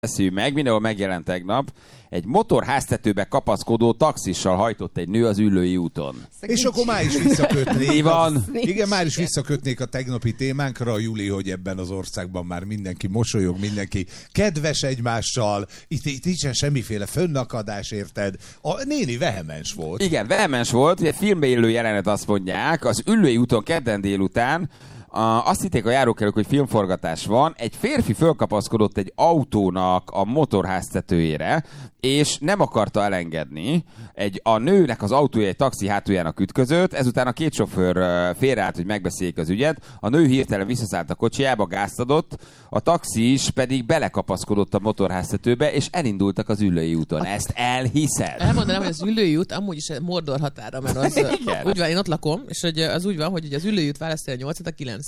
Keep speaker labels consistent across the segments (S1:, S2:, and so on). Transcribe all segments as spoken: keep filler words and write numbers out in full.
S1: Beszéljük meg, mindenhol megjelent tegnap. Egy motorháztetőbe kapaszkodó taxissal hajtott egy nő az Üllői úton.
S2: És akkor már is visszakötnék.
S1: Mi van?
S2: Igen, már is visszakötnék a tegnapi témánkra, Juli, hogy ebben az országban már mindenki mosolyog, mindenki kedves egymással, itt, itt nincsen semmiféle fönnakadás, érted? A néni vehemens volt.
S1: Igen, vehemens volt, ugye filmbe illő jelenet, azt mondják, az Üllői úton kedden délután. Uh, azt hitték a járókelők, hogy filmforgatás van. Egy férfi fölkapaszkodott egy autónak a motorháztetőjére, és nem akarta elengedni. Egy, a nőnek az autója egy taxi hátuljának ütközött, ezután a két sofőr uh, félreállt, hogy megbeszéljék az ügyet. A nő hirtelen visszaszállt a kocsijába, gázt adott, a taxis pedig belekapaszkodott a motorháztetőbe, és elindultak az Üllői úton. Ezt elhiszed?
S3: Elmondanám, hogy az Üllői út amúgy is Mordor határa, mert az úgy van, én ott lakom, és hogy az úgy van, hogy az Üllői út választja a nyolcat a kilenctől.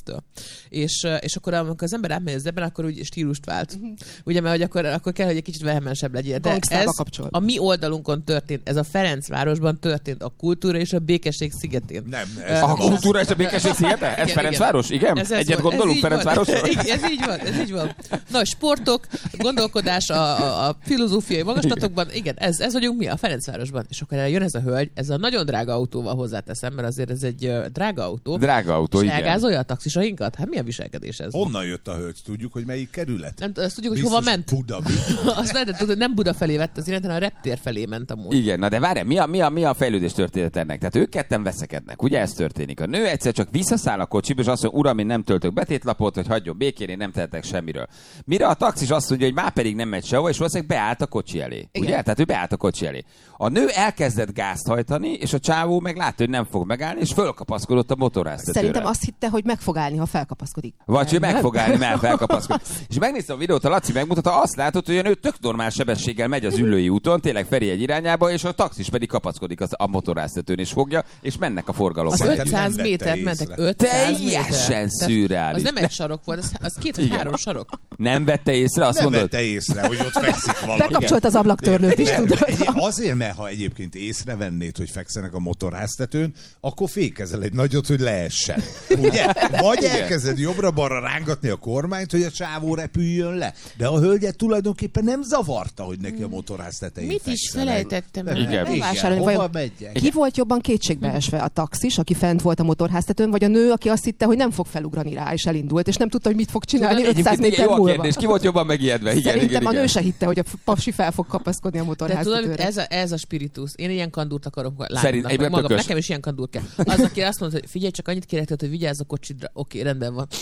S3: És, és akkor, amikor az ember átmegy az ebben, akkor úgy stílust vált. Ugye, mert hogy akkor, akkor kell, hogy egy kicsit vehemensebb legyél. De ez a mi oldalunkon történt, ez a Ferencvárosban történt, a Kultúra és a Békesség szigetén.
S2: Nem,
S1: ez a Kultúra és a Békesség szigete? Ez Ferencváros? Igen?
S3: Ez
S1: Egyet gondolunk Ferencvárosra?
S3: Ez így van, ez így van. Na, sportok, gondolkodás a, a, a filozófiai magaslatokban, igen, ez, ez vagyunk mi a Ferencvárosban. És akkor jön ez a hölgy, ez a nagyon drága autóval hozzáteszem, mert azért ez egy drága autó.
S1: Drága autó, igen.
S3: Elgázolja a taxisainkat? Hát milyen viselkedés ez?
S2: Honnan jött a hölgy? Tudjuk, hogy melyik kerület?
S3: Nem, azt tudjuk, hogy
S2: Biztos
S3: hova ment.
S2: Buda.
S3: Azt lehetett tudni, hogy nem Buda felé vett az irányt, hanem a reptér felé ment amúgy.
S1: Igen, na de várj, mi a, mi a, mi a fejlődés történet ennek? Tehát ők ketten veszekednek, ugye ez történik. A nő egyszer csak visszaszáll a kocsiba, és azt mondja, uram, én nem töltök betétlapot, hogy hagyjon békén, én nem tehetek semmiről. Mire a taxis azt mondja, hogy már pedig nem megy sehova, és valószínűleg beállt a kocsi elé. Igen. Ugye? Tehát ő beállt a kocsi elé. A nő elkezdett gázt hajtani, és a csávó meg látta, hogy nem fog megállni, és fölkapaszkodott a motorháztetőre.
S4: Szerintem azt hitte, hogy meg fog állni, ha felkapaszkodik.
S1: Vagy hogy meg fog állni, mert felkapaszkodik. És megnéztem a videót, a Laci megmutatta, azt látod, hogy a nő tök normál sebességgel megy az Üllői úton, tényleg Ferihegy irányába, és a taxis pedig kapaszkodik az, a motorháztetőn, és fogja, és mennek a forgalomban.
S3: Az ötszáz métert mentek, ötszáz
S1: teljesen szürreális.
S3: Az nem egy sarok volt, az, az két vagy három sarok.
S1: Nem vette észre, azt
S2: nem
S1: mondod?
S2: vette észre, hogy ott fekszik valami.
S4: Bekapcsolt az ablaktörlőt is, tudod.
S2: Azért, mert ha egyébként észrevennéd, hogy fekszenek a motorháztetőn, akkor fékezel egy nagyot, hogy leessen. Ugye? Vagy elkezded jobbra-balra rángatni a kormányt, hogy a csávó repüljön le. De a hölgyet tulajdonképpen nem zavarta, hogy neki a motorháztetején
S3: Mit is felejtettem el?
S1: Igen.
S2: Igen. Hova megyek?
S4: Ki volt jobban kétségbeesve, a taxis, aki fent volt a motorháztetőn, vagy a nő, aki azt hitte, hogy nem fog felugrani rá, és elindult, és nem tudta, hogy mit fog csinálni ötszáz méter múlva.
S1: Kérdés. Ki volt jobban megijedve? Igen,
S4: Szerintem
S1: igen,
S4: a
S1: igen.
S4: nő se hitte, hogy a pasi fel fog kapaszkodni a motorháztetőre.
S3: De tudod, ez a, ez a spiritus. Én ilyen kandúrt akarok
S1: Szerint,
S3: lányomnak. Magam, nekem is ilyen kandúr kell. Az, aki azt mondta, hogy figyelj, csak annyit kérek, hogy vigyázz a kocsidra. Oké, okay, rendben van.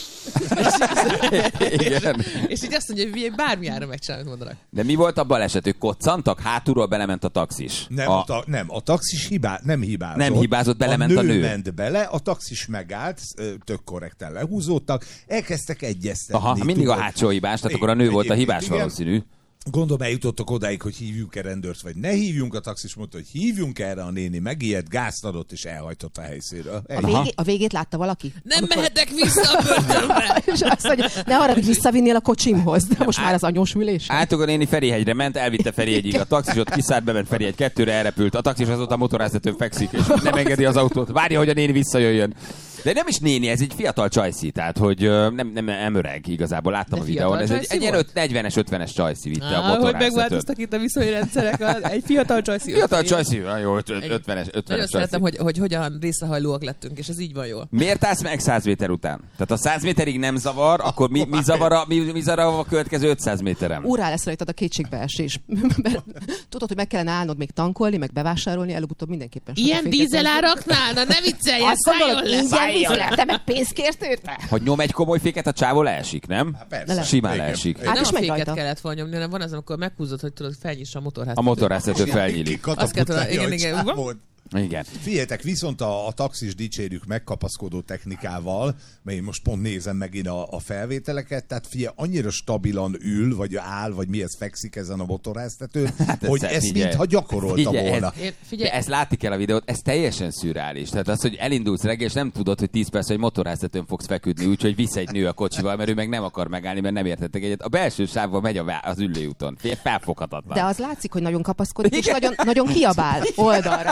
S1: Igen.
S3: És így azt mondja, hogy figyelj, bármiára megcsinálni, mondanak.
S1: De mi volt a baleset? Ők koccantak? Hátulról belement a taxis.
S2: Nem,
S1: a...
S2: A, ta, nem, a taxis hibá, nem hibázott.
S1: Nem hibázott, belement a nő.
S2: A nő ment bele, a taxis megállt, tök korrekten lehúzódtak, elkezdtek egyeztetni.
S1: Aha, mindig a hátsó hibás, tehát akkor a nő volt a hibás
S2: igen.
S1: valószínű.
S2: Gondolom eljutottak odáig, hogy hívjunk-e rendőrt, vagy ne hívjunk. A taxis mondta, hogy hívjunk erre, a néni megijedt, gázt adott, és elhajtott a helyszínről.
S4: A, végé, a végét látta valaki?
S3: Nem
S4: Amikor...
S3: mehetek vissza a börtönbe!
S4: És azt mondja, ne arra, hogy visszavinnél a kocsimhoz. De most már az anyós ülés.
S1: Álltok a néni Ferihegyre ment, elvitte Ferihegyig. A taxis ott kiszállt, bement Ferihegy kettőre, elrepült. A taxis azóta a motorháztetőn fekszik, és nem engedi az autót. Várja, hogy a néni visszajöjjön. De nem is néni, ez egy fiatal csajszi, tehát hogy nem, nem, nem öreg igazából, láttam
S3: de
S1: a videón. Ez egy, egy ilyen negyvenes, ötvenes csajszi vitte ah, a motorháztetőn.
S3: Hogy megváltoztak itt a viszonyrendszerek, egy fiatal csajszi.
S1: Fiatal csajszi, jó, ötvenes, ötvenes
S3: Nagyon szeretem, hogy, hogy hogyan részrehajlóak lettünk, és ez így van jól.
S1: Miért állsz meg száz méter után? Tehát a száz méterig nem zavar, akkor mi, mi zavar a, mi, mi zavar a következő ötszáz méteren?
S4: Úrá lesz rajtad a kétségbeesés. Tudod, hogy meg kellene állnod még tankolni, meg bevásárolni, előbb-utóbb mindenképpen.
S3: Ilyen dízeláraknál? Na ne viccelj, ez
S4: szálljon le! Te meg pénzt kért érte?
S1: Hogy nyom egy komoly féket, a csávó leesik, nem?
S2: Há, persze.
S1: Simán leesik.
S4: Hát
S3: nem
S4: is
S3: a
S4: megy
S3: féket
S4: rajta.
S3: kellett volna nyomni, hanem van az, amikor meghúzod, hogy tudod, felnyissa a motorháztetőt.
S1: A motorháztető felnyílik.
S3: Azt kell tudod, igen, igen.
S1: Igen.
S2: Figyeljetek, viszont a, a taxis dicsérjük megkapaszkodó technikával, mert én most pont nézem megint a, a felvételeket, tehát figyelj, annyira stabilan ül, vagy áll, vagy mi ez fekszik ezen a motorháztetőn, hát hogy ezt figyelj, mintha gyakorolta figyelj, volna.
S3: Ez, figyelj.
S1: Ezt látni kell a videót, ez teljesen szürreális. Tehát az, hogy elindulsz reggel, és nem tudod, hogy tíz perc, hogy motorháztetőn fogsz feküdni, úgyhogy visz egy nő a kocsival, mert ő meg nem akar megállni, mert nem értettek egyet. A belső sávban megy az Üllői úton. Felfoghatatlan.
S4: De az látszik, hogy nagyon kapaszkodik, és nagyon, nagyon kiabál oldalra.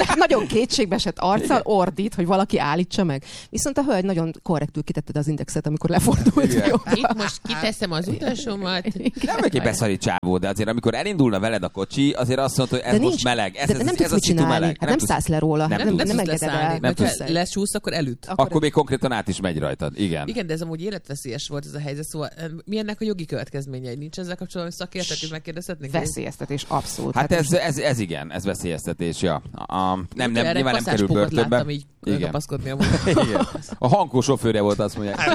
S4: nagyon kétségbeesett arccal ordít, hogy valaki állítsa meg. Viszont a hölgy nagyon korrektül kitette az indexet, amikor lefordult.
S3: Itt most kiteszem az utasomat.
S1: Nem neki beszarít csávó, de azért amikor elindulna veled a kocsi, azért azt mondta, hogy ez
S4: de
S1: most
S4: nincs,
S1: meleg. Ez,
S4: de
S1: ez,
S4: nem
S1: ez, ez a szitu meleg.
S4: Hát nem szállsz le róla.
S1: Nem,
S4: nem,
S1: nem,
S4: nem,
S3: nem
S4: engeded el.
S1: Nem
S3: Ha
S1: tudsz.
S3: lesúsz, akkor elüt.
S4: Akkor,
S1: Akkor még konkrétan át is megy rajtad. Igen.
S3: Igen, de ez amúgy életveszélyes volt ez a helyzet, szóval mi ennek a jogi következményei? Nincs ezzel kapcsolatban, hogy szakértők is megkérdezhetnék?
S4: veszélyeztetés, abszolút.
S1: Hát ez, ez, ez igen, ez veszélyeztetés, ja. A, nem, nem, nyilván nem kerül börtönbe.
S3: láttam így kapaszkodni amúgy.
S1: Igen. A Hankó sofőrje volt, azt mondják.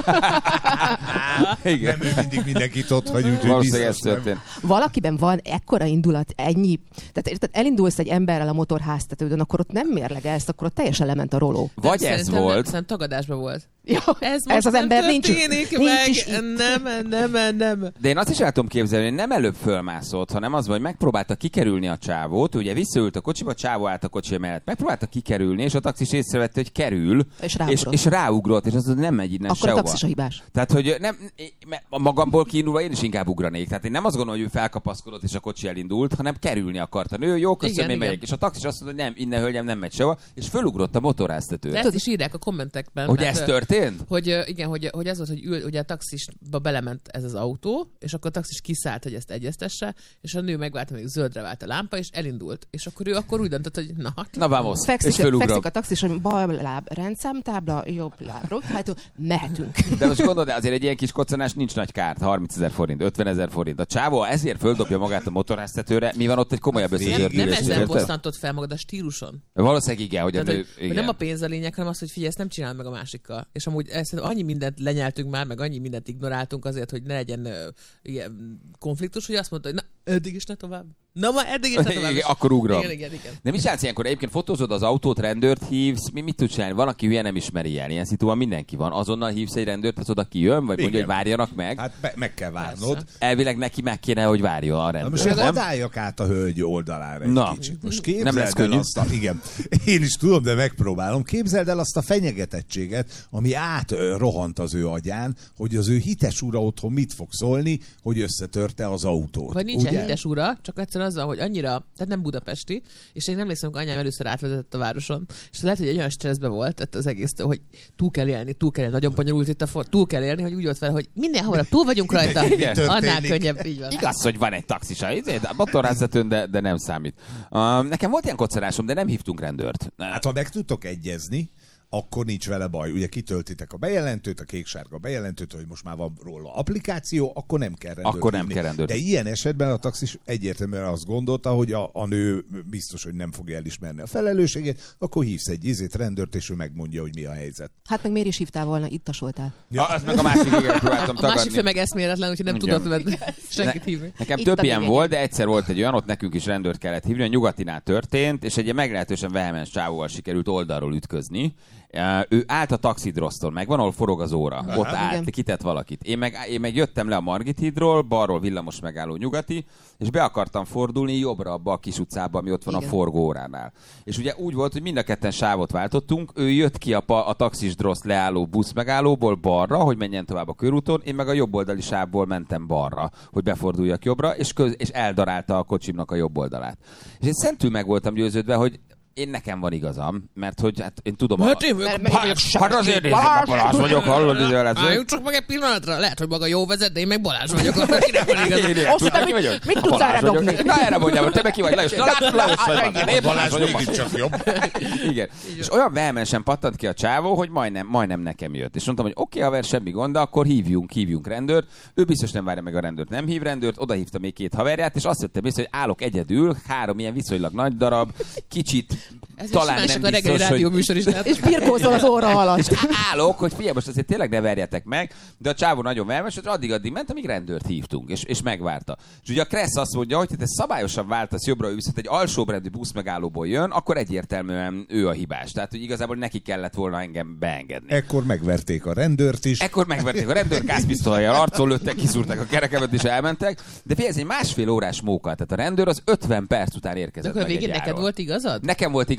S1: Igen.
S2: Nem ő mindig mindenkit ott hagy, úgyhogy
S1: Valószínűleg ez
S2: biztos nem.
S1: történt.
S4: Valakiben van ekkora indulat, ennyi. Tehát érted, elindulsz egy emberrel a motorháztetődön, akkor ott nem mérlegelsz, akkor ott teljesen lement a roló.
S1: Vagy ez
S3: Szerintem
S1: volt.
S3: Nem, szerintem tagadásban volt.
S4: Ja,
S3: Ez,
S4: ez az ember nincs,
S3: történik
S4: nincs
S3: meg.
S4: is.
S3: Nem, nem, nem.
S1: De én azt is el tudom képzelni, hogy nem előbb fölmászott, hanem az, hogy megpróbálta kikerülni a csávót, ugye visszaült a kocsiba, a csávó állt a kocsi mellett. Megpróbálta kikerülni, és a taxis észrevette, hogy kerül,
S4: És
S1: és,
S4: ráugrott.
S1: és ráugrott, és az nem megy innen
S4: Akkor a
S1: sehova.
S4: taxis a hibás.
S1: Tehát, hogy nem, a magamból kiindulva én is inkább ugranék. Tehát én nem azt gondolom, hogy ő felkapaszkodott, és a kocsi elindult, hanem kerülni akarta. Nő, jó, köszönöm,
S3: Igen,
S1: én
S3: igen.
S1: megyek. És a taxis azt mondta, hogy nem, innen hölgyem nem megy sehova, és fölugrott a
S3: De
S1: motorháztetőre.
S3: ezt is írják a kommentekben.
S1: Hogy
S3: hát,
S1: ez történt?
S3: Hogy ö, igen, hogy, hogy az volt, hogy ül, ugye a taxisba belement ez az autó, és akkor a taxis kiszállt, hogy ezt egyeztesse, és a nő megválta, még zöldre vált a lámpa, és elindult. És akkor ő akkor úgy döntött, hogy na hát.
S1: Na vamos, és
S4: Fekszik,
S1: fölugrott.
S4: fekszik a taxis, hogy bal láb rendszámtábla, jobb láb, hát mehetünk.
S1: De most gondolod, de azért egy ilyen kis koccanás nincs nagy kárt, harmincezer forint, ötvenezer forint. A csávó ezért földobja magát a motorháztetőre, mi van ott egy komolyabb
S3: Nem, nem
S1: összezördülés.
S3: ezzel
S1: érted?
S3: bosszantott fel magad a stíluson.
S1: Valószínűleg igen, hogy a
S3: Tehát,
S1: nő,
S3: hogy, hogy
S1: igen.
S3: nem a pénz a lényeg, hanem az, hogy figyelj, ezt nem csinál meg a másikkal. És amúgy ezt, annyi mindent lenyeltünk már, meg annyi mindent ignoráltunk azért, hogy ne legyen ö, ilyen konfliktus, hogy azt mondta, hogy na, eddig is ne tovább. Na, ma eddig is ne tovább.
S1: Igen, akkor ugrom.
S3: Igen, igen, igen.
S1: De mi csinálsz ilyenkor? Egyébként fotózod az autót, rendőrt hívsz, mi mit tudsz csinálni? Van, aki hülye nem ismeri ilyen. Ilyen szituban mindenki van. Azonnal hívsz egy rendőrt, az oda kijön, vagy mondja,
S2: Igen.
S1: hogy várjanak meg.
S2: Hát be, meg kell várnod.
S1: Elvileg neki meg kéne, hogy várjon a
S2: Na
S1: rendőr.
S2: most én
S1: nem?
S2: hadd álljak át a hölgy oldalára egy
S1: Na.
S2: kicsit. Most
S1: Nem
S2: képzeld
S1: lesz
S2: el
S1: könnyű.
S2: azt a, igen, én is tudom, de megpróbálom. Képzeld el azt a fenyegetettséget, ami átrohant az ő agyán, hogy az ő hites ura otthon mit fog szólni, hogy összetörte az autót.
S3: Vagy nincsen
S2: ugye?
S3: hites ura, csak egyszerűen azzal, hogy annyira, tehát nem budapesti, és én nem emlékszem, hogy anyám először átvezetett a városon, és lehet, hogy egy olyan stresszbe volt tehát az egésztől, hogy túl kell élni, túl kell élni, nagyon bonyolult itt a for, túl kell élni, hogy úgy volt fel, hogy mindenhol túl vagyunk rajta,
S1: Igen.
S3: annál
S2: Történik.
S3: könnyebb, így van.
S1: Igaz, hogy van egy taxis, a motorháztetőn, de, de nem számít. Uh, nekem volt ilyen koccanásom, de nem hívtunk rendőrt.
S2: Hát ha meg tudtok egyezni, akkor nincs vele baj. Ugye kitöltitek a bejelentőt, a kék-sárga bejelentőt, hogy most már van róla applikáció, akkor nem kell rendőrt
S1: Akkor nem
S2: hívni.
S1: kell rendőrt.
S2: De ilyen esetben a taxis egyértelműen azt gondolta, hogy a, a nő biztos, hogy nem fogja elismerni a felelősséget, akkor hívsz egy ízét rendőrt, és ő megmondja, hogy mi a helyzet.
S4: Hát meg miért is hívtál volna, itt voltál.
S1: Ja, az meg a másik, igen, próbáltam
S3: A másik
S1: tagadni.
S3: fő meg eszméletlen, úgyhogy nem
S1: Igen.
S3: tudott venni senkit hívni.
S1: Nekem
S4: Itt
S1: több
S4: a
S1: ilyen
S4: végén.
S1: volt, de egyszer volt egy olyan, ott nekünk is rendőrt kellett hívni, a Nyugatinál történt, és egy ilyen meglehetősen vehemens csávóval sikerült oldalról ütközni. Uh, ő állt a taxidroszton, meg van, ahol forog az óra.
S2: Aha.
S1: Ott állt,
S4: Igen.
S1: kitett valakit. Én meg, én meg jöttem le a Margit hídról, balról villamos megálló Nyugati, és be akartam fordulni jobbra abba a kis utcába, ami ott van
S4: Igen.
S1: a forgó óránál. És ugye úgy volt, hogy mind a ketten sávot váltottunk, ő jött ki a, pa, a taxis droszt leálló busz megállóból balra, hogy menjen tovább a körúton, én meg a jobboldali sávból mentem balra, hogy beforduljak jobbra, és, köz, és eldarálta a kocsimnak a jobb oldalát. És én szentül meg voltam győződve, hogy én nekem van igazam, mert hogy hát én tudom...
S3: Hát
S1: a...
S3: én
S4: Mert-
S3: vagyok.
S4: mert-
S1: Hát azért nézzük, a Balázs vagyok, hallod, hogy lesz.
S3: Álljunk csak meg egy pillanatra, lehet, hogy maga jó vezet, de én meg Balázs vagyok. Kinek van igaz?
S4: Azt te mit- mit tudsz erre dobni?
S1: Na erre mondjam, te meg ki vagy, Lajos. Lajos, Lajos vagy. Én Balázs vagyok.
S2: mégiscsak jobb.
S1: Igen. És olyan vehemensen pattant ki a csávó, hogy majdnem, majdnem nekem jött. És mondtam, hogy oké, okay, haver, semmi gond, de akkor hívjunk, hívjunk rendőrt. Ő biztos nem várja meg a rendőrt, nem hív rendőrt, oda hívta még két haverját, és azt vettem észre, hogy állok egyedül, három ilyen viszonylag nagy darab, kicsit
S3: Ez
S1: talán
S3: talán
S1: nem
S3: a reggeli
S1: biztos,
S3: rádió
S1: hogy
S3: műsor is lehet.
S4: És birkózol az óra alatt.
S1: állok, hogy figyelj, most azért tényleg ne verjetek meg, de a csávó nagyon vermes, hogy addig-addig ment, amíg rendőrt hívtunk, és, és megvárta. És ugye a Kressz azt mondja, hogy te szabályosan váltasz jobbra, ő viszont egy alsóbrendű busz megállóból jön, akkor egyértelműen ő a hibás. Tehát, hogy igazából neki kellett volna engem beengedni.
S2: Ekkor megverték a rendőrt is.
S1: Ekkor megverték a rendőr, gázpisztolyjal arcon lőttek, kiszúrták a kerekemet és elmentek. De figyelj, ez egy másfél órás móka, tehát a rendőr az ötven perc után
S3: De
S1: érkezett
S3: akkor a
S1: meg egy
S3: végén neked
S1: járól.
S3: volt igazad?
S1: Nekem volt igazam,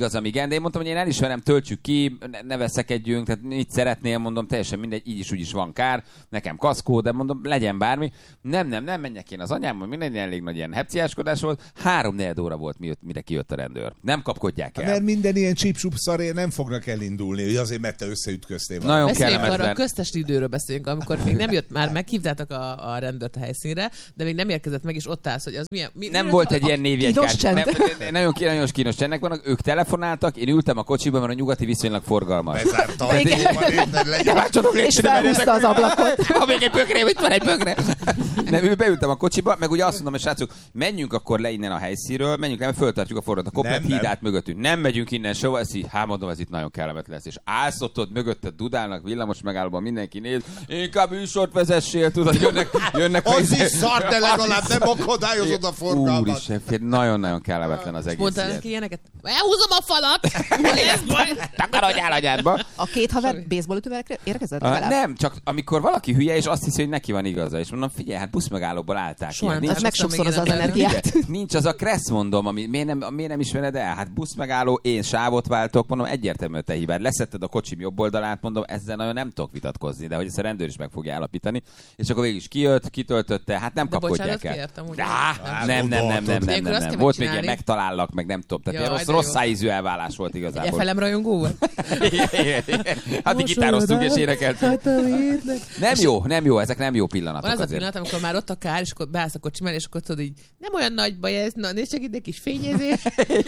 S1: igazam, igen, de én mondtam, hogy én elismerem, töltsük ki, ne, ne veszekedjünk, tehát mit szeretnél, mondom, teljesen mindegy, így is úgy is van kár, nekem kaszkó, de mondom, legyen bármi. Nem, nem, nem menjek én az anyámmal, minden elég nagy ilyen hepciáskodás volt. Három négy óra volt, mire kijött a rendőr. Nem kapkodják el.
S2: Mert minden ilyen csípsup szaré nem fognak elindulni, hogy azért, mert te összeütköztél.
S1: Nagyon
S3: beszéljünk
S1: kellemetlen.
S3: arra a köztes időről beszélünk, amikor még nem jött, már meghívtátok a, a rendőrt a helyszínre, de még nem érkezett meg, és ott állsz, hogy az milyen... Mi,
S1: nem
S3: mi
S1: volt
S3: a,
S1: egy ilyen névjegykártya. Nem, nagyon, nagyon kínos csendnek vannak, ők telefonáltak, én ültem a kocsiban, mert a nyugati viszonylag forgalmas.
S2: Bezárta.
S4: És felhúzta az ablakot.
S1: Ha még egy bögré, itt van egy bögre. Nem, ő beültem a kocsiba, meg ugye azt mondom, hogy srácok, menjünk akkor le innen a helyszínről, menjünk le, mert föltartjuk a forratot. A Koplet híd át mögöttünk. Nem megyünk innen soha, ez így, hát mondom, ez itt nagyon kellemetlen lesz. És állsz ott mögötted, dudálnak, villamos megállóban, mindenki néz, inkább műsort vezessél, tudod, jönnek, jönnek.
S2: Az is szar, de legalább nem akadályozod a forgalmat.
S1: Úristen, nagyon-nagyon kellemetlen az egész.
S3: Mondtál neki ilyeneket? Elhúzom a falat!
S1: Takarodjál anyádba!
S4: A két haver baseballütővel érkezett
S1: Uh,
S4: vele?
S1: nem, csak amikor valaki hülye, és azt hiszi, hogy neki van igaza, és mondom, figyelj, hát buszmegállóból állták.
S3: Soha nem,
S1: nincs,
S4: Az meg sokszor az az energiát.
S1: nincs az a kressz, mondom, ami, miért, nem, miért nem ismered el? Hát buszmegálló, én sávot váltok, mondom, egyértelműen te hibád. Leszetted a kocsim jobb oldalát, mondom, ezzel nagyon nem tudok vitatkozni, de hogy ezt a rendőr is meg fogja állapítani. És akkor végig is kijött, kitöltötte, hát nem
S3: de
S1: kapkodják el.
S3: Kértem, ugye?
S1: Dá, nem, nem, nem, nem, nem, nem, nem. Volt még ilyen megtalállak, meg nem tudom. Tehát rossz, rossz szájízű elválás volt igazából.
S3: Egy efelem rajongó volt?
S1: Hát gitároztunk és énekeltünk. Nem jó, nem jó, ezek nem jó pillanatok
S3: Van az
S1: azért.
S3: a pillanat, amikor már ott a kár, és akkor beállsz a kocsimán, és akkor tudod így, nem olyan nagy baj ez, na nézd csak ide kis fényezés.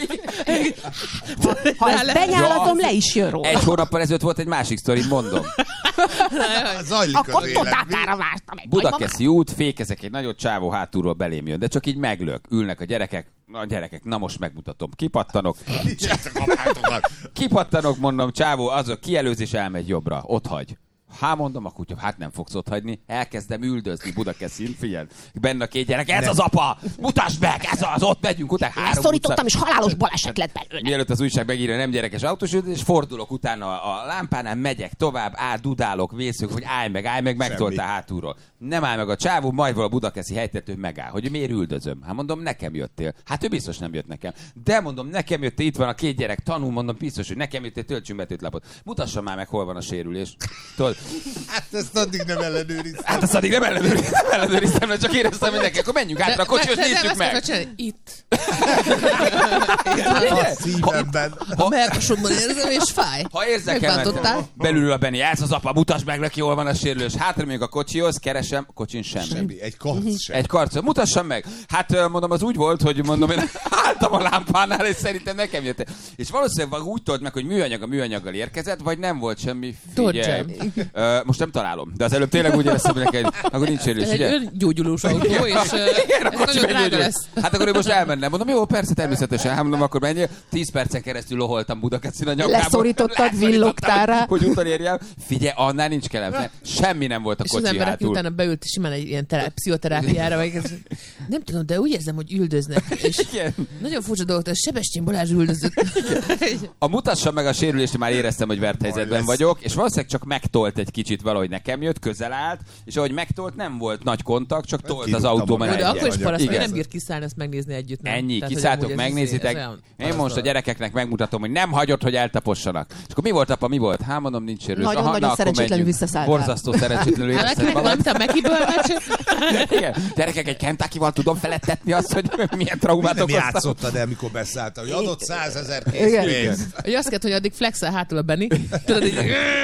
S4: Ha ezt benyálatom, le is jön róla.
S1: Egy hónappal ezelőtt volt egy másik sztori, mondom.
S2: Zajlik
S4: Akkor
S2: az élet.
S4: Totátára vártam egy
S1: Budakeszi út, fékezek, egy nagyot csávó hátulról belém jön, de csak így meglök. Ülnek a gyerekek, a gyerekek, na most megmutatom. Kipattanok. Kipattanok, mondom, csávó, az a kielőzés elmegy jobbra. Ott hagy. Hát mondom, a kutya, hát nem fogsz ott hagyni. Elkezdem üldözni Budakeszin, figyelj. Benne a két gyerek, ez nem. Az apa! Mutasd meg, ez az, ott megyünk utána. Három
S4: szorítottam,
S1: utca...
S4: és halálos baleset lett belőle.
S1: Mielőtt az újság megírja, nem gyerekes autós, és fordulok utána a lámpánál, megyek tovább, át, dudálok, vészök, hogy állj meg, állj meg, megtoltál hátulról. Nem áll meg a csávó, majd val a budakeszi helytető megáll, hogy miért üldözöm. Hát mondom, nekem jöttél. Hát ő biztos nem jött nekem. De mondom, nekem jöttél, itt van a két gyerek, tanul, mondom, biztos, hogy nekem jöttél, töltsünk betűtlapot. Mutassa már meg, hol van a sérülés. Tudod?
S2: Hát ezt addig nem ellenőriztem.
S1: Hát azt addig nem ellenőriztem, nem ellenőriztem, de csak éreztem, hogy neki, akkor menjünk át a kocsihoz, nézzük meg.
S3: Itt.
S2: A szívemben.
S3: A melkasomban érzem, és fáj.
S1: Ha érzek belül a Benni, ez az apa, mutasd meg neki, hol van a sérülés. Hátra megyünk a kocsihoz, keresem, a kocsin semmi.
S2: Semmi, egy karc sem.
S1: Egy karc, mutassam meg. Hát mondom, az úgy volt, hogy mondom, én álltam a lámpánál, és szerintem nekem jött. És valószínűleg úgy tolt meg, hogy műanyag a műanyaggal érkezett, vagy nem volt semmi. Figyelj. Uh, most nem találom, de az előbb tényleg úgy éreztem, hogy neked, akkor nincs sérülés,
S3: ez
S1: ugye?
S3: egy öngyógyulós autó, és
S1: igen,
S3: ez nagyon drága lesz.
S1: Hát akkor ő most elmennem. Mondom, jó, persze, természetesen. Hát mondom, akkor menjél. Tíz percen keresztül loholtam Budakeszin a nyakába.
S4: Leszorítottad, villogtál rá.
S1: Hogy utolérjem. Figyelj, annál nincs kellemetlen. Semmi nem volt a
S3: és
S1: kocsi
S3: az emberek
S1: hátul.
S3: utána beült simán egy ilyen terá- pszichoterápiára, vagy ez, nem tudom, de úgy érzem, hogy üldöznek. És
S1: igen.
S3: Nagyon furcsa dolog, hogy Sebestyén Balázs üldözött.
S1: A mutassa meg a sérülést, már éreztem, hogy vert helyzetben vagyok, és valószínűleg csak megtolt egy kicsit valahogy nekem jött, közel állt, és ahogy megtolt, nem volt nagy kontakt, csak tolt az autó
S3: De
S1: mellett.
S3: akkor is paraszt, hogy nem bír kiszállni, ezt megnézni együtt. Nem?
S1: Ennyi,
S3: Tehát,
S1: kiszálltok, megnézitek. Én most a gyerekeknek megmutatom, hogy nem hagyod, hogy eltapossanak. És akkor mi volt, apa, mi volt? Hát mondom, nincs sérülés.
S4: Nagyon-nagyon szerencsétlenül visszaszálltál.
S1: Borzasztó szerencsétlenül érezted magad.
S3: Nem, te Mekiból meccset.
S1: Igen, gyerekek, egy Kentuckyval tudom felettetni azt, hogy milyen traumát
S2: Nem
S1: okoztam.
S2: játszottad el, mikor beszálltál, hogy adott százezer készpénzt.
S3: Hogy azt kellett, hogy addig flexel hátul a Benni. Tudod, így...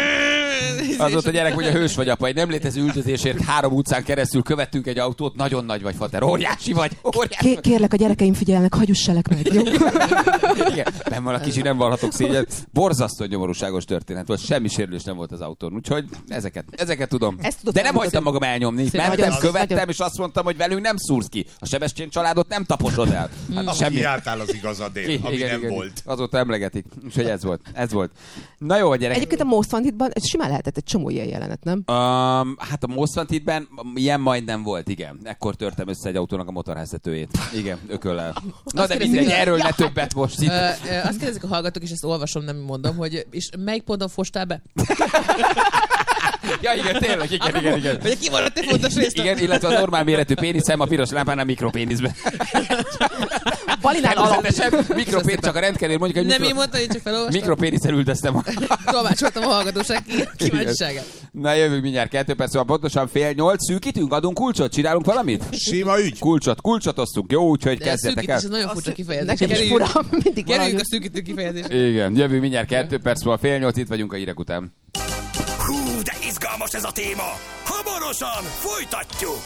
S1: Az volt a gyerek, hogy a hős vagy, apa, egy nem létező üldözésért három utcán keresztül követtünk egy autót, nagyon nagy vagy, fater, óriási vagy, óriási
S4: K- Kérlek, a gyerekeim figyelnek, hagyusselek meg, jó?
S1: Igen, nem van a kicsi, nem vallhatok szégyen. Borzasztó nyomorúságos történet volt, semmi sérülés nem volt az autón, úgyhogy ezeket, ezeket tudom. De nem hagytam magam elnyomni, mentem, követtem, és azt mondtam, hogy velünk nem szúrsz ki. A Sebestyén családot nem taposod el. Hát
S2: semmi. Jártál az igazadért, ami
S1: igen,
S2: nem
S1: igen,
S2: volt.
S1: Azóta emlegetik, úgyhogy ez volt. Ez volt. Na jó, gyerek.
S4: Egyébként a Most Wantedban ez simán lehetett egy csomó ilyen jelenet, nem?
S1: Um, hát a Most Wantedben ilyen majdnem volt, igen. Ekkor törtem össze egy autónak a motorháztetőjét. Igen, ököllel. Na de mindegy, erről ne többet most itt.
S3: Ö, ö, azt kérdezik a hallgatók, és ezt olvasom, nem mondom, hogy és melyik ponton fostál be?
S1: Ja, igen, tényleg, igen, igen, igen.
S3: Vagy kimaradt egy fontos részt.
S1: Igen, illetve a normál méretű péniszem a piros lámpánál mikropéniszben.
S4: Balinál alap.
S1: Mikropénisz, csak a rendkenél mondjuk, hogy
S3: Nem
S1: mikro...
S3: én mondtam, én csak felolvastam.
S1: mikropéniszel ülteztem.
S3: Tolmácsoltam a hallgatóság kíváncsiságát.
S1: Na jövünk mindjárt kettő perc, szóval pontosan fél nyolc, szűkítünk, adunk kulcsot, csinálunk valamit?
S2: Sima ügy.
S1: Kulcsot, kulcsot osztunk, jó, úgyhogy kezdjetek el.
S3: Ez nagyon furcsa kifejezés.
S4: Nekem is fura, mindig
S3: Kerüljük a szűkítő kifejezést.
S1: Igen, jövünk mindjárt kettő perc, szóval fél nyolc, itt vagyunk a hírek után.
S5: Hú, de izgalmas ez a téma! Hamarosan folytatjuk!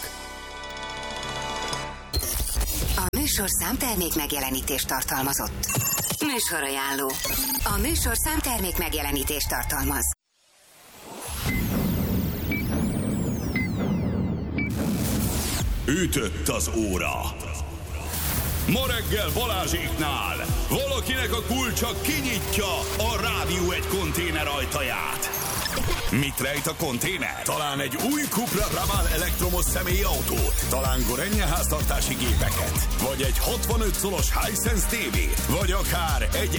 S6: A műsor számtermék megjelenítést tartalmazott. Műsorajánló. A műsor számtermék megjelenítést tartalmaz.
S5: Ütött az óra. Ma reggel Balázséknál valakinek a kulcsa kinyitja a Rádió egy konténer ajtaját. Mit rejt a konténer? Talán egy új Cupra Raval elektromos személyautót, talán Gorenje háztartási gépeket, vagy egy hatvanöt szolos Hisense tévét, vagy akár egy